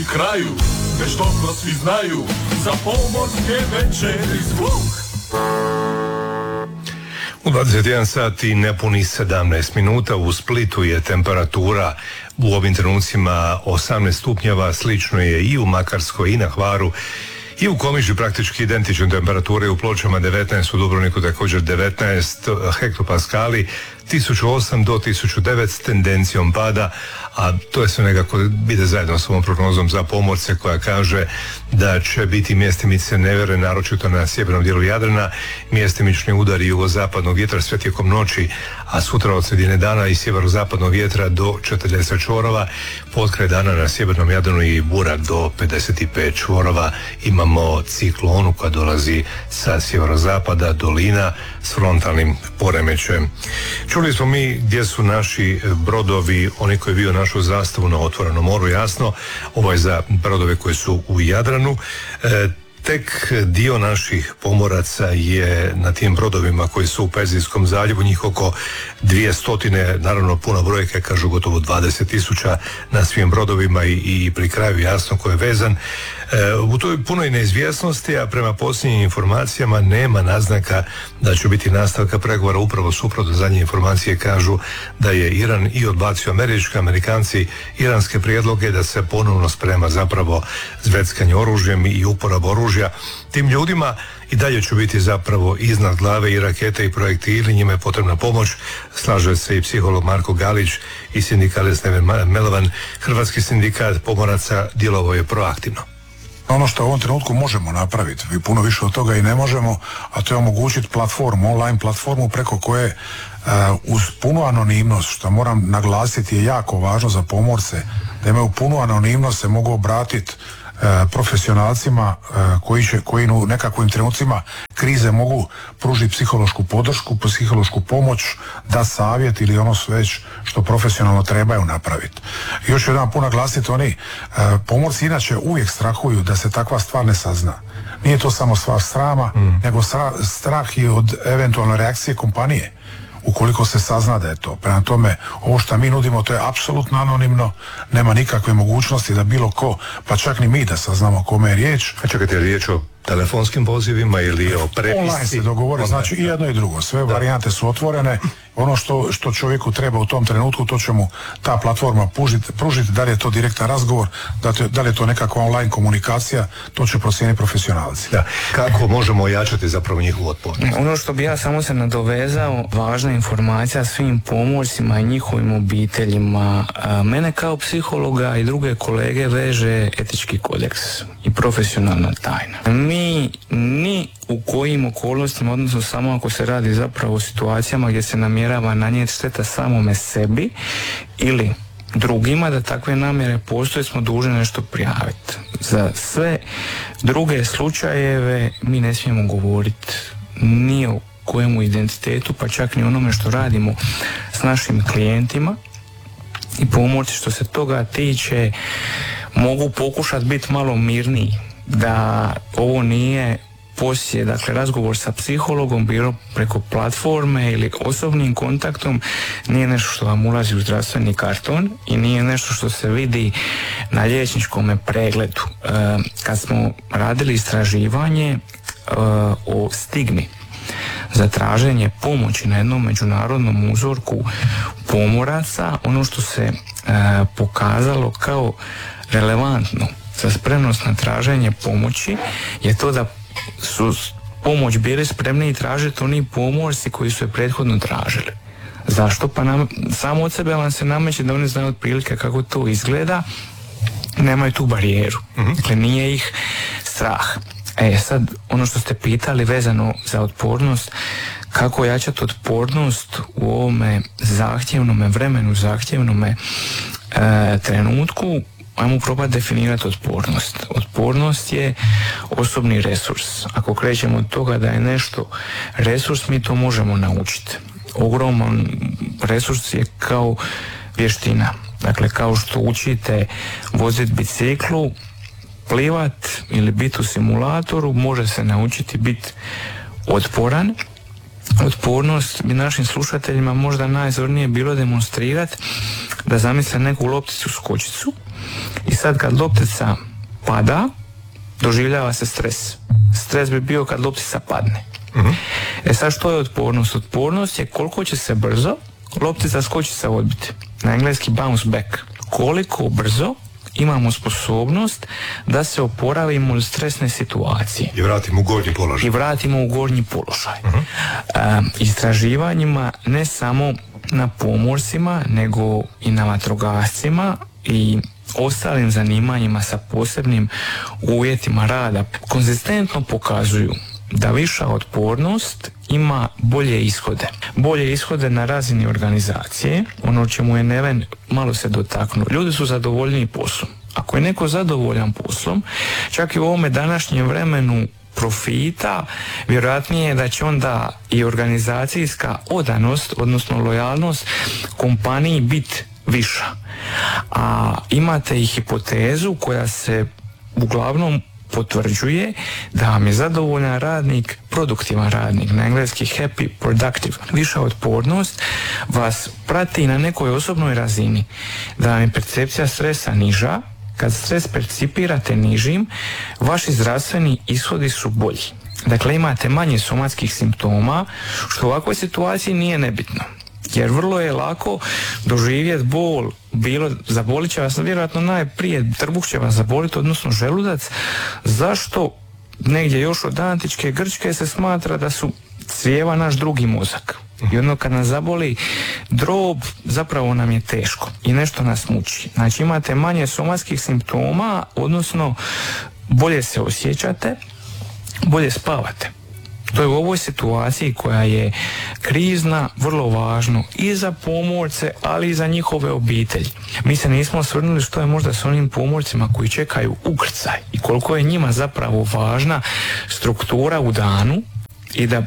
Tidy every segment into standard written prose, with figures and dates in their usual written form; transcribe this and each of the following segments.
pri kraju, već dobro svi znaju, za pomorske večeri zvuk. U 21 sat i nepunih 17 minuta u Splitu je temperatura u ovim trenucima 18 stupnjeva, slično je i u Makarskoj i na Hvaru i u Komiži praktički identične temperature, u Pločama 19, u Dubrovniku također 19 hektopaskali, 1008 do 1009 s tendencijom pada, a to je sve nekako ide zajedno s ovom prognozom za pomorce koja kaže da će biti mjestimice nevere, naročito na sjevernom dijelu Jadrana, mjestimični udari jugozapadnog vjetra sve tijekom noći, a sutra od sredine dana i sjeverozapadnog vjetra do 40 čvorova, potkraj dana na sjevernom Jadranu i bura do 55 čvorova. Imamo ciklonu koja dolazi sa sjeverozapada, dolina s frontalnim poremećajem. Čuli smo mi gdje su naši brodovi, oni koji bio našu zastavu na otvorenom moru, jasno, ovo je za brodove koji su u Jadranu. Tek dio naših pomoraca je na tim brodovima koji su u Perzijskom zaljevu, njih oko 200, naravno puno brojke, kažu gotovo 20.000 na svim brodovima i pri kraju jasno ko je vezan. U toj punoj neizvjesnosti, a prema posljednjim informacijama nema naznaka da će biti nastavka pregovora, upravo suprotno. Zadnje informacije kažu da je Iran i odbacio Amerikanci iranske prijedloge da se ponovno sprema zapravo zveckanje oružjem i uporaba oružja. Tim ljudima i dalje će biti zapravo iznad glave i rakete i projektili, njima je potrebna pomoć. Slaže se i psiholog Marko Galić i sindikalist Neven Melevan. Hrvatski sindikat pomoraca djelovao je proaktivno. Ono što u ovom trenutku možemo napraviti, i puno više od toga i ne možemo, a to je omogućiti platformu, online platformu preko koje uz punu anonimnost, što moram naglasiti je jako važno za pomorce, da imaju punu anonimnost, se mogu obratiti profesionalcima koji u nekakvim trenucima krize mogu pružiti psihološku podršku, psihološku pomoć, da savjet ili ono sve što profesionalno trebaju napraviti. Još jedan put naglasiti, oni pomorci inače uvijek strahuju da se takva stvar ne sazna. Nije to samo stvar srama, nego strah i od eventualne reakcije kompanije ukoliko se sazna da je to. Prema tome, ovo što mi nudimo, to je apsolutno anonimno, nema nikakve mogućnosti da bilo ko, pa čak ni mi da saznamo o kome je riječ. A čekajte, je riječ o telefonskim pozivima ili o prepisci? Online se dogovori, znači i jedno i drugo, sve varijante su otvorene. Ono što čovjeku treba u tom trenutku, to će mu ta platforma pružiti, da li je to direktan razgovor, da li je to nekakva online komunikacija, to će procijeniti profesionalci. Da. Kako možemo ojačati zapravo njihovu otpornost? Ono što bi ja samo se nadovezao, važna informacija svim pomorcima i njihovim obiteljima. Mene kao psihologa i druge kolege veže etički kodeks i profesionalna tajna. Mi ni u kojim okolnostima, odnosno samo ako se radi zapravo o situacijama gdje se namjerava nanijeti šteta samome sebi ili drugima, da takve namjere postoje, smo dužni nešto prijaviti. Za sve druge slučajeve mi ne smijemo govoriti ni o kojemu identitetu, pa čak ni onome što radimo s našim klijentima. I pomorci što se toga tiče mogu pokušati biti malo mirniji, da ovo nije poslije, dakle razgovor sa psihologom, bilo preko platforme ili osobnim kontaktom, nije nešto što vam ulazi u zdravstveni karton i nije nešto što se vidi na liječničkom pregledu. Kad smo radili istraživanje o stigmi za traženje pomoći na jednom međunarodnom uzorku pomoraca, ono što se pokazalo kao relevantno za spremnost na traženje pomoći je to da su pomoć bili spremni i tražiti oni pomorci koji su je prethodno tražili. Zašto? Pa samo od sebe vam se nameće da oni znaju otprilike kako to izgleda, nemaju tu barijeru. Dakle, nije ih strah. Sad, ono što ste pitali vezano za otpornost, kako jačati otpornost u ovome zahtjevnome vremenu, zahtjevnome trenutku, ajmo probati definirati otpornost. Otpornost je osobni resurs. Ako krećemo od toga da je nešto resurs, mi to možemo naučiti. Ogroman resurs je kao vještina. Dakle, kao što učite voziti biciklu, plivat ili biti u simulatoru, može se naučiti biti otporan otpornost bi našim slušateljima možda najzornije bilo demonstrirati da zamisle neku lopticu skočicu i sad kad loptica pada doživljava se stres. Stres bi bio kad loptica padne. Sad što je otpornost? Otpornost je koliko će se brzo loptica skočica odbiti. Na engleski bounce back. Koliko brzo imamo sposobnost da se oporavimo od stresne situacije. I vratimo u gornji položaj. Istraživanjima ne samo na pomorcima, nego i na vatrogascima i ostalim zanimanjima sa posebnim uvjetima rada konzistentno pokazuju da viša otpornost ima bolje ishode. Bolje ishode na razini organizacije, ono čemu je Neven malo se dotaknuo. Ljudi su zadovoljniji poslom. Ako je neko zadovoljan poslom, čak i u ovome današnjem vremenu profita, vjerojatnije je da će onda i organizacijska odanost, odnosno lojalnost kompaniji biti viša. A imate i hipotezu koja se uglavnom potvrđuje da vam je zadovoljan radnik produktivan radnik, na engleski happy productive. Viša otpornost vas prati na nekoj osobnoj razini, da vam je percepcija stresa niža. Kad stres percipirate nižim, vaši zdravstveni ishodi su bolji. Dakle, imate manje somatskih simptoma, što u ovakvoj situaciji nije nebitno. Jer vrlo je lako doživjeti bol, zabolit će vas vjerojatno najprije, trbuh će vas zaboliti, odnosno želudac. Zašto? Negdje još od antičke Grčke se smatra da su crijeva naš drugi mozak. I ono kad nas zaboli drob, zapravo nam je teško i nešto nas muči. Znači imate manje somatskih simptoma, odnosno bolje se osjećate, bolje spavate. To je u ovoj situaciji koja je krizna vrlo važno i za pomorce, ali i za njihove obitelji. Mi se nismo osvrnuli što je možda s onim pomorcima koji čekaju ukrcaj i koliko je njima zapravo važna struktura u danu i da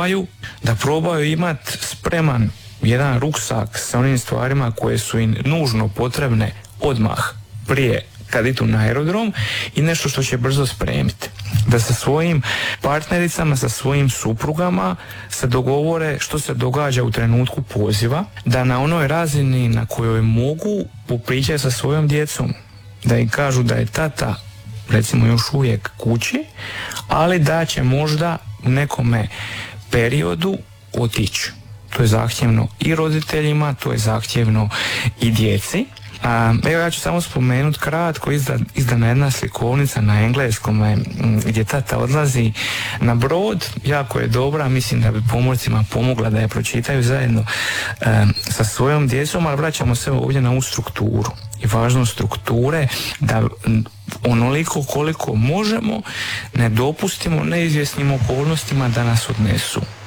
probaju imati spreman jedan ruksak sa onim stvarima koje su im nužno potrebne odmah prije kad idu na aerodrom i nešto što će brzo spremiti. Da sa svojim partnericama, sa svojim suprugama se dogovore što se događa u trenutku poziva, da na onoj razini na kojoj mogu popričati sa svojom djecom, da im kažu da je tata recimo još uvijek kući, ali da će možda u nekome periodu otići. To je zahtjevno i roditeljima, to je zahtjevno i djeci. Evo ja ću samo spomenuti kratko, izdana jedna slikovnica na engleskom gdje tata odlazi na brod, jako je dobra, mislim da bi pomorcima pomogla da je pročitaju zajedno sa svojom djecom, ali vraćamo se ovdje na ovu strukturu i važnost strukture, da onoliko koliko možemo ne dopustimo neizvjesnim okolnostima da nas odnesu.